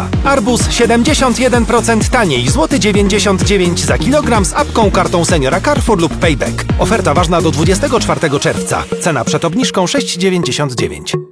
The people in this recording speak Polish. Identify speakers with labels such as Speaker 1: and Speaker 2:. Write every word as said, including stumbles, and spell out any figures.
Speaker 1: czerwca. Arbuz siedemdziesiąt jeden procent taniej, złoty dziewięćdziesiąt dziewięć za kilogram z apką, kartą seniora Carrefour lub Payback. Oferta ważna do dwudziestego czwartego czerwca. Cena przed obniżką sześć dziewięćdziesiąt dziewięć.